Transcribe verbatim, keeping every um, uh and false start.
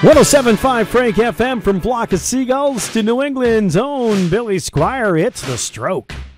one oh seven point five Frank F M from Flock of Seagulls to New England's own Billy Squire. It's The Stroke.